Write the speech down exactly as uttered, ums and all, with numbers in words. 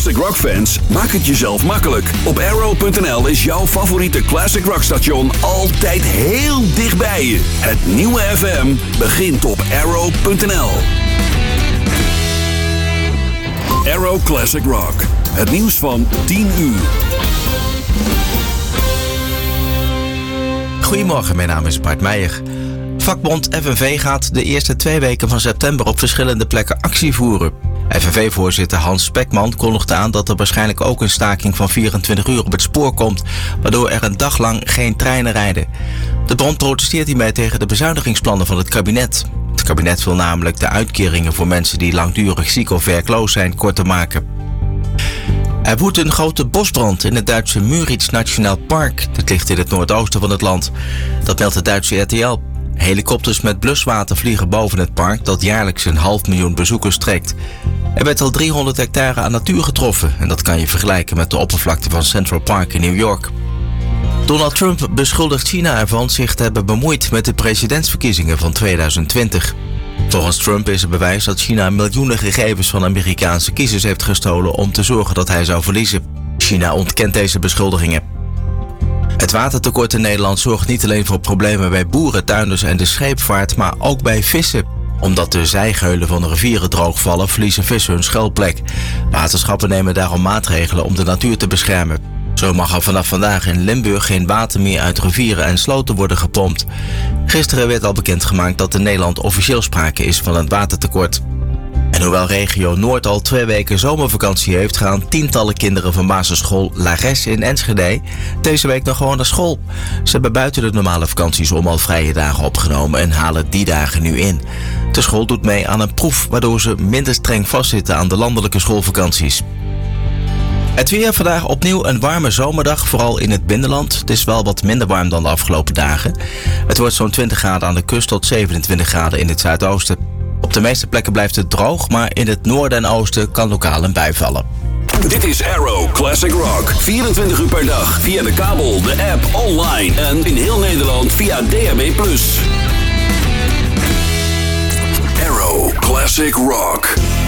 classic rock fans, maak het jezelf makkelijk. Op arrow punt n l is jouw favoriete classic rock station altijd heel dichtbij je. Het nieuwe F M begint op arrow punt n l. Arrow Classic Rock. Het nieuws van tien uur. Goedemorgen, mijn naam is Bart Meijer. Vakbond F N V gaat de eerste twee weken van september op verschillende plekken actie voeren. F N V-voorzitter Hans Spekman kondigde aan dat er waarschijnlijk ook een staking van vierentwintig uur op het spoor komt, waardoor er een dag lang geen treinen rijden. De bond protesteert hiermee tegen de bezuinigingsplannen van het kabinet. Het kabinet wil namelijk de uitkeringen voor mensen die langdurig ziek of werkloos zijn korter maken. Er woedt een grote bosbrand in het Duitse Müritz Nationaal Park. Dat ligt in het noordoosten van het land. Dat meldt de Duitse R T L. Helikopters met bluswater vliegen boven het park dat jaarlijks een half miljoen bezoekers trekt. Er werd al driehonderd hectare aan natuur getroffen en dat kan je vergelijken met de oppervlakte van Central Park in New York. Donald Trump beschuldigt China ervan zich te hebben bemoeid met de presidentsverkiezingen van tweeduizend twintig. Volgens Trump is er bewijs dat China miljoenen gegevens van Amerikaanse kiezers heeft gestolen om te zorgen dat hij zou verliezen. China ontkent deze beschuldigingen. Het watertekort in Nederland zorgt niet alleen voor problemen bij boeren, tuinders en de scheepvaart, maar ook bij vissen. Omdat de zijgeulen van de rivieren droogvallen, verliezen vissen hun schuilplek. Waterschappen nemen daarom maatregelen om de natuur te beschermen. Zo mag er vanaf vandaag in Limburg geen water meer uit rivieren en sloten worden gepompt. Gisteren werd al bekendgemaakt dat in Nederland officieel sprake is van een watertekort. En hoewel regio Noord al twee weken zomervakantie heeft, gaan tientallen kinderen van basisschool Lares in Enschede deze week nog gewoon naar school. Ze hebben buiten de normale vakanties om al vrije dagen opgenomen en halen die dagen nu in. De school doet mee aan een proef waardoor ze minder streng vastzitten aan de landelijke schoolvakanties. Het weer vandaag opnieuw een warme zomerdag, vooral in het binnenland. Het is wel wat minder warm dan de afgelopen dagen. Het wordt zo'n twintig graden aan de kust tot zevenentwintig graden in het zuidoosten. Op de meeste plekken blijft het droog, maar in het noorden en oosten kan lokaal een bui vallen. Dit is Arrow Classic Rock. vierentwintig uur per dag via de kabel, de app, online en in heel Nederland via D A B plus. Arrow Classic Rock.